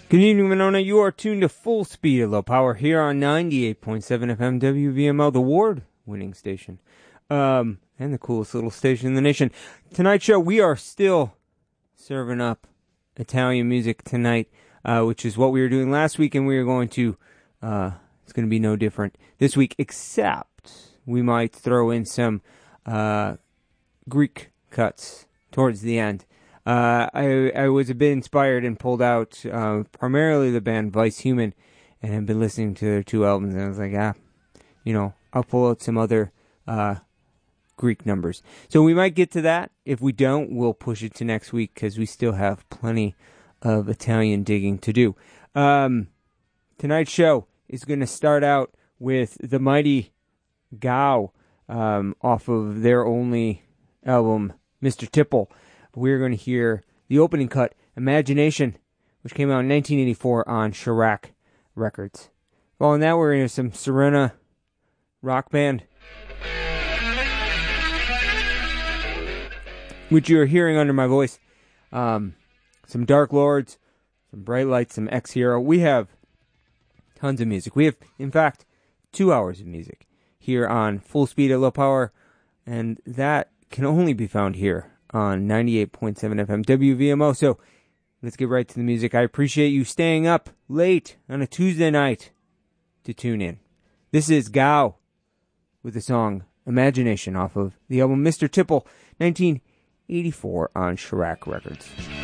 Good evening, Winona. You are tuned to Full Speed at Low Power here on 98.7 FM WVML, the award-winning station, and the coolest little station in the nation. Tonight's show, we are still serving up Italian music tonight, which is what we were doing last week, and we are going to, it's going to be no different this week, except we might throw in some Greek cuts towards the end. I was a bit inspired and pulled out primarily the band Vice Human, and I've been listening to their two albums, and I was like, I'll pull out some other Greek numbers. So we might get to that. If we don't, we'll push it to next week, because we still have plenty of Italian digging to do. Tonight's show is going to start out with the mighty Gao off of their only album, Mr. Tipple. We're going to hear the opening cut, Imagination, which came out in 1984 on Sherak Records. Following that, we're going to hear some Serena rock band, which you're hearing under my voice. Some Dark Lords, some Bright Lights, some X-Hero. We have tons of music. We have, in fact, 2 hours of music here on Full Speed at Low Power, and that can only be found here on 98.7 FM WVMO. So let's get right to the music. I appreciate you staying up late on a Tuesday night to tune in. This is Gao with the song Imagination off of the album Mr. Tipple, 1984 on Sherak Records.